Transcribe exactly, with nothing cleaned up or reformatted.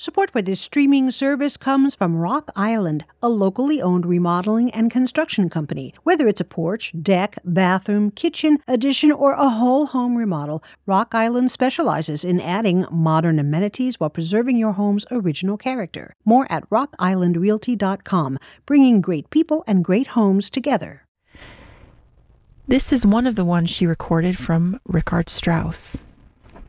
Support for this streaming service comes from Rock Island, a locally owned remodeling and construction company. Whether it's a porch, deck, bathroom, kitchen, addition, or a whole home remodel, Rock Island specializes in adding modern amenities while preserving your home's original character. More at rock island realty dot com, bringing great people and great homes together. This is one of the ones she recorded from Richard Strauss.